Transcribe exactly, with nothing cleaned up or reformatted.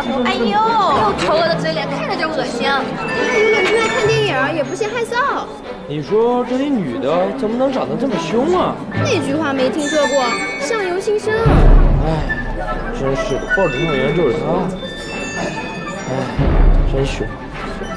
哎呦，又丑恶的嘴脸，看着就恶心。 还有脸出来看电影，也不嫌害臊。 你说这些女的怎么能长得这么凶啊？ 那句话没听说过，相由心生。 哎，真是的，报纸上原来就是她。哎，真凶。